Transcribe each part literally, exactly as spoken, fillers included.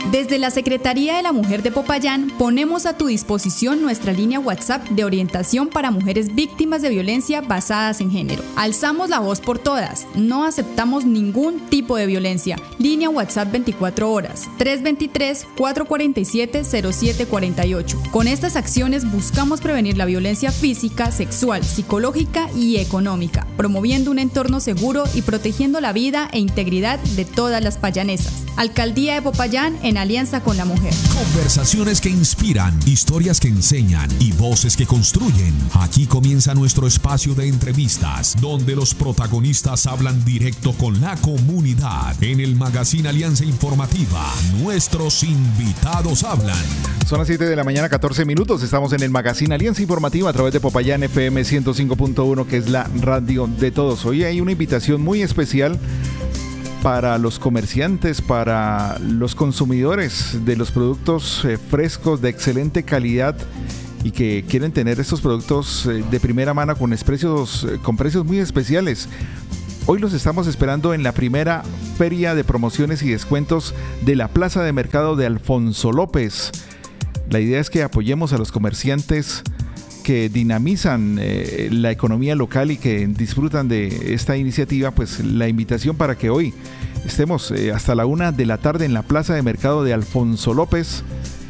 Desde la Secretaría de la Mujer de Popayán ponemos a tu disposición nuestra línea WhatsApp de orientación para mujeres víctimas de violencia basadas en género. Alzamos la voz por todas, no aceptamos ningún tipo de violencia. Línea WhatsApp veinticuatro horas, tres dos tres, cuatro cuatro siete, cero siete cuatro ocho. Con estas acciones buscamos prevenir la violencia física, sexual, psicológica y económica, promoviendo un entorno seguro y protegiendo la vida e integridad de todas las payanesas. Alcaldía de Popayán en alianza con la mujer. Conversaciones que inspiran, historias que enseñan y voces que construyen. Aquí comienza nuestro espacio de entrevistas, donde los protagonistas hablan directo con la comunidad. En el Magazine Alianza Informativa, nuestros invitados hablan. Son las siete de la mañana, catorce minutos. Estamos en el Magazine Alianza Informativa a través de Popayán F M ciento cinco punto uno, que es la radio de todos. Hoy hay una invitación muy especial para los comerciantes, para los consumidores de los productos eh, frescos de excelente calidad y que quieren tener estos productos eh, de primera mano con precios, eh, con precios muy especiales. Hoy los estamos esperando en la primera feria de promociones y descuentos de la Plaza de Mercado de Alfonso López. La idea es que apoyemos a los comerciantes que dinamizan eh, la economía local y que disfrutan de esta iniciativa. Pues la invitación para que hoy estemos eh, hasta la una de la tarde en la Plaza de Mercado de Alfonso López,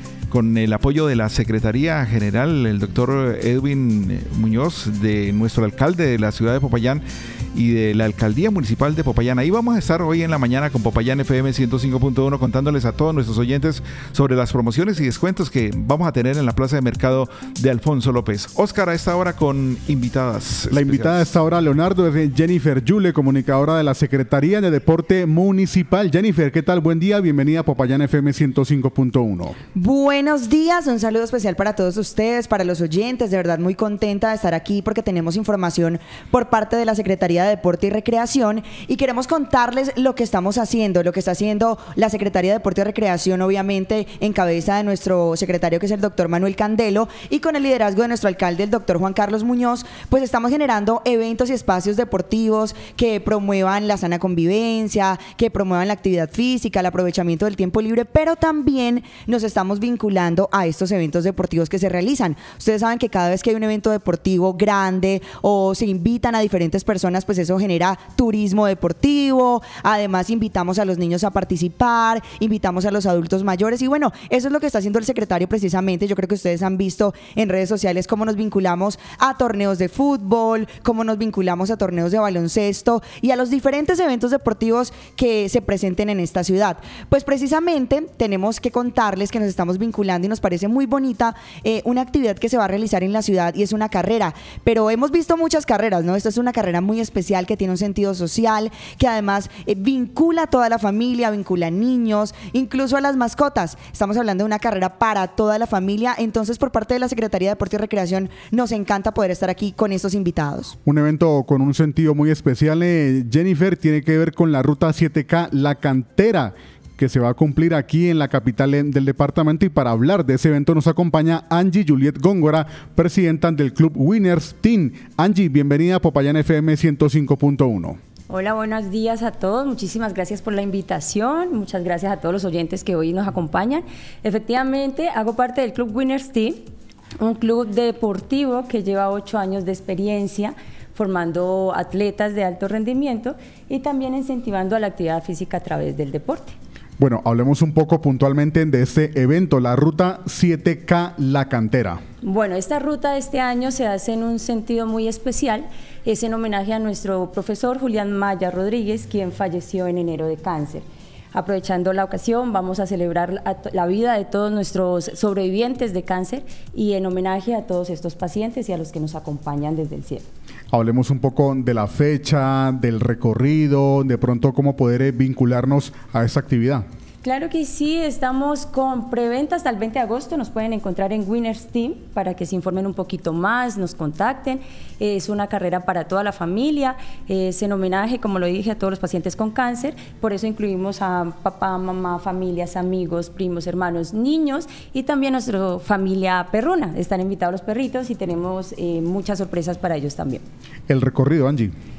con el apoyo de la Secretaría General, el doctor Edwin Muñoz, de nuestro alcalde de la ciudad de Popayán y de la Alcaldía Municipal de Popayán. Ahí vamos a estar hoy en la mañana con Popayán F M ciento cinco punto uno contándoles a todos nuestros oyentes sobre las promociones y descuentos que vamos a tener en la Plaza de Mercado de Alfonso López. Óscar, a esta hora con invitadas. La invitada a esta hora, Leonardo, es Jennifer Yule, comunicadora de la Secretaría de Deporte Municipal. Jennifer, ¿qué tal? Buen día, bienvenida a Popayán F M ciento cinco punto uno. Buenos días, un saludo especial para todos ustedes, para los oyentes. De verdad muy contenta de estar aquí porque tenemos información por parte de la Secretaría de Deporte y Recreación y queremos contarles lo que estamos haciendo, lo que está haciendo la Secretaría de Deporte y Recreación, obviamente en cabeza de nuestro secretario, que es el doctor Manuel Candelo, y con el liderazgo de nuestro alcalde, el doctor Juan Carlos Muñoz. Pues estamos generando eventos y espacios deportivos que promuevan la sana convivencia, que promuevan la actividad física, el aprovechamiento del tiempo libre, pero también nos estamos vinculando a estos eventos deportivos que se realizan. Ustedes saben que cada vez que hay un evento deportivo grande o se invitan a diferentes personas, pues eso genera turismo deportivo. Además invitamos a los niños a participar, invitamos a los adultos mayores y bueno, eso es lo que está haciendo el secretario precisamente. Yo creo que ustedes han visto en redes sociales cómo nos vinculamos a torneos de fútbol, cómo nos vinculamos a torneos de baloncesto y a los diferentes eventos deportivos que se presenten en esta ciudad. Pues precisamente tenemos que contarles que nos estamos vinculando y nos parece muy bonita eh, una actividad que se va a realizar en la ciudad y es una carrera, pero hemos visto muchas carreras, ¿no? Esta es una carrera muy especial que tiene un sentido social, que además eh, vincula a toda la familia, vincula a niños, incluso a las mascotas. Estamos hablando de una carrera para toda la familia, entonces por parte de la Secretaría de Deporte y Recreación nos encanta poder estar aquí con estos invitados. Un evento con un sentido muy especial, eh, Jennifer, tiene que ver con la Ruta siete K La Cantera, que se va a cumplir aquí en la capital del departamento, y para hablar de ese evento nos acompaña Angie Juliet Góngora, presidenta del Club Winners Team. Angie, bienvenida a Popayán F M ciento cinco punto uno. Hola, buenos días a todos. Muchísimas gracias por la invitación. Muchas gracias a todos los oyentes que hoy nos acompañan. Efectivamente, hago parte del Club Winners Team, un club deportivo que lleva ocho años de experiencia formando atletas de alto rendimiento y también incentivando a la actividad física a través del deporte. Bueno, hablemos un poco puntualmente de este evento, la Ruta siete K La Cantera. Bueno, esta ruta de este año se hace en un sentido muy especial. Es en homenaje a nuestro profesor Julián Maya Rodríguez, quien falleció en enero de cáncer. Aprovechando la ocasión, vamos a celebrar la vida de todos nuestros sobrevivientes de cáncer y en homenaje a todos estos pacientes y a los que nos acompañan desde el cielo. Hablemos un poco de la fecha, del recorrido, de pronto cómo poder vincularnos a esta actividad. Claro que sí, estamos con preventa hasta el veinte de agosto, nos pueden encontrar en Winners Team para que se informen un poquito más, nos contacten. Es una carrera para toda la familia, es en homenaje, como lo dije, a todos los pacientes con cáncer, por eso incluimos a papá, mamá, familias, amigos, primos, hermanos, niños y también nuestra familia perruna. Están invitados los perritos y tenemos eh, muchas sorpresas para ellos también. El recorrido, Angie.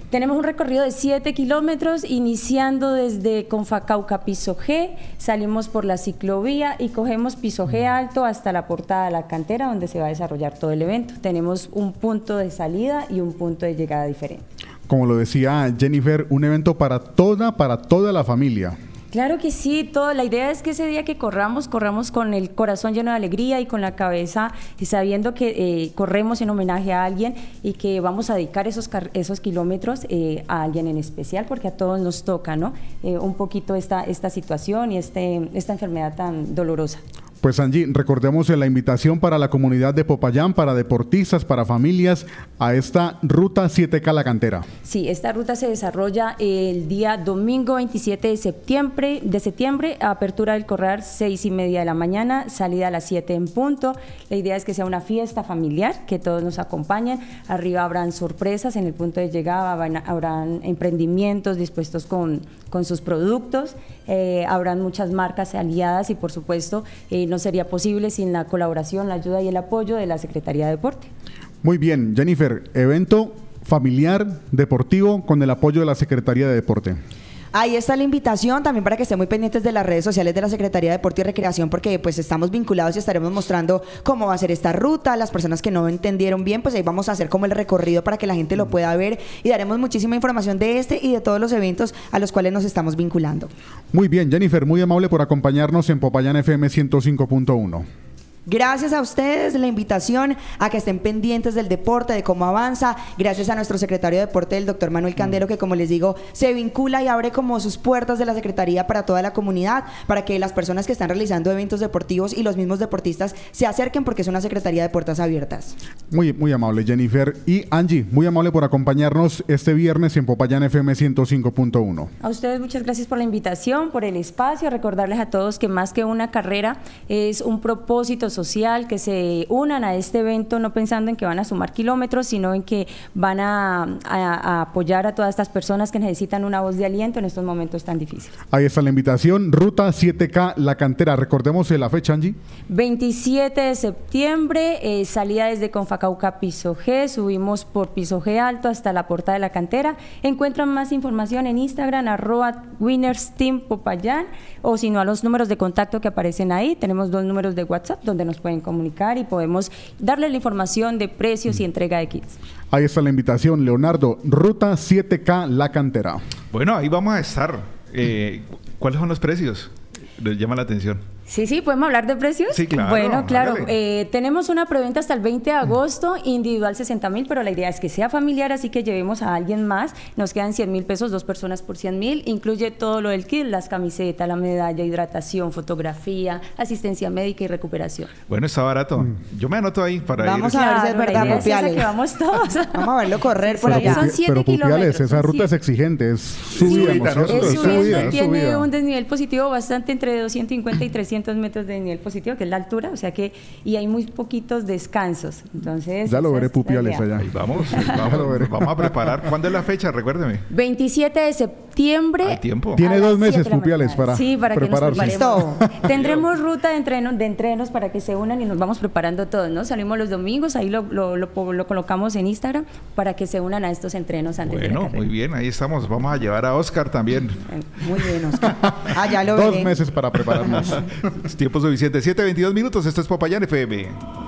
Tenemos un recorrido de siete kilómetros, iniciando desde Confacauca Piso G, salimos por la ciclovía y cogemos Piso G alto hasta la portada de la cantera, donde se va a desarrollar todo el evento. Tenemos un punto de salida y un punto de llegada diferente. Como lo decía Jennifer, un evento para toda, para toda la familia. Claro que sí, todo. La idea es que ese día que corramos, corramos con el corazón lleno de alegría y con la cabeza y sabiendo que eh, corremos en homenaje a alguien y que vamos a dedicar esos, esos kilómetros eh, a alguien en especial, porque a todos nos toca, ¿no? Eh, un poquito esta, esta situación y este, esta enfermedad tan dolorosa. Pues Angie, recordemos la invitación para la comunidad de Popayán, para deportistas, para familias, a esta Ruta siete K La Cantera. Sí, esta ruta se desarrolla el día domingo veintisiete de septiembre, de septiembre, apertura del corral seis y media de la mañana, salida a las siete en punto. La idea es que sea una fiesta familiar, que todos nos acompañen. Arriba habrán sorpresas en el punto de llegada, habrán emprendimientos dispuestos con, con sus productos, eh, habrán muchas marcas aliadas y por supuesto eh, no sería posible sin la colaboración, la ayuda y el apoyo de la Secretaría de Deporte. Muy bien, Jennifer, evento familiar, deportivo, con el apoyo de la Secretaría de Deporte. Ahí está la invitación también para que estén muy pendientes de las redes sociales de la Secretaría de Deporte y Recreación, porque pues estamos vinculados y estaremos mostrando cómo va a ser esta ruta. Las personas que no entendieron bien, pues ahí vamos a hacer como el recorrido para que la gente lo pueda ver y daremos muchísima información de este y de todos los eventos a los cuales nos estamos vinculando. Muy bien, Jennifer, muy amable por acompañarnos en Popayán F M ciento cinco punto uno. Gracias a ustedes, la invitación a que estén pendientes del deporte, de cómo avanza. Gracias a nuestro secretario de Deporte, el doctor Manuel Candelo, que como les digo, se vincula y abre como sus puertas de la Secretaría para toda la comunidad, para que las personas que están realizando eventos deportivos y los mismos deportistas se acerquen, porque es una Secretaría de puertas abiertas. Muy, muy amable, Jennifer. Y Angie, muy amable por acompañarnos este viernes en Popayán F M ciento cinco punto uno. A ustedes muchas gracias por la invitación, por el espacio. Recordarles a todos que más que una carrera es un propósito social, que se unan a este evento no pensando en que van a sumar kilómetros, sino en que van a, a, a apoyar a todas estas personas que necesitan una voz de aliento en estos momentos tan difíciles. Ahí está la invitación, Ruta siete K La Cantera. Recordemos la fecha, Angie. veintisiete de septiembre, eh, salida desde Confacauca Piso G, subimos por Piso G alto hasta la portada de la cantera. Encuentran más información en Instagram, arroba Winners Team Popayán, o si no a los números de contacto que aparecen ahí. Tenemos dos números de WhatsApp donde nos pueden comunicar y podemos darle la información de precios y entrega de kits. Ahí está la invitación, Leonardo, Ruta siete K La Cantera. Bueno, ahí vamos a estar. Eh, ¿Cuáles son los precios? Les llama la atención. Sí, sí, ¿podemos hablar de precios? Sí, claro. Bueno, claro. Eh, tenemos una preventa hasta el veinte de agosto, individual sesenta mil, pero la idea es que sea familiar, así que llevemos a alguien más. Nos quedan cien mil pesos, dos personas por cien mil. Incluye todo lo del kit, las camisetas, la medalla, hidratación, fotografía, asistencia médica y recuperación. Bueno, está barato. Yo me anoto ahí para vamos ir. Vamos a ver si es verdad, Pupiales. Que vamos todos. Vamos a verlo correr por allá. Son siete pero Pupiales, esa kilómetros, ruta sí. es exigente, es subida, Sí, ¿no es cierto? es Es subida, subiendo, es tiene subida. un desnivel positivo bastante entre doscientos cincuenta y trescientos metros de desnivel positivo, que es la altura, o sea que, y hay muy poquitos descansos. Entonces, ya lo veré, Pupiales, allá. Ahí vamos, ahí vamos, vamos a preparar. ¿Cuándo es la fecha? Recuérdeme. veintisiete de septiembre. Hay tiempo. Tiene a las dos meses, siete de la Pupiales, mañana. para sí, para prepararse. que nos preparemos. Listo. Tendremos ruta de entrenos, de entrenos para que se unan y nos vamos preparando todos, ¿no? Salimos los domingos, ahí lo, lo, lo, lo colocamos en Instagram para que se unan a estos entrenos antes de la Bueno, carrera. muy bien, ahí estamos. Vamos a llevar a Oscar también. Muy bien, Oscar. Ah, ya lo Dos veré. meses para prepararnos. Es tiempo suficiente. siete veintidós minutos. Esto es Popayán F M.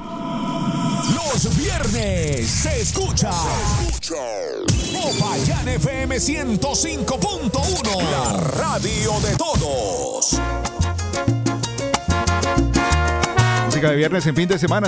Los viernes se escucha. Popayán F M ciento cinco punto uno. La radio de todos. Música de viernes en fin de semana.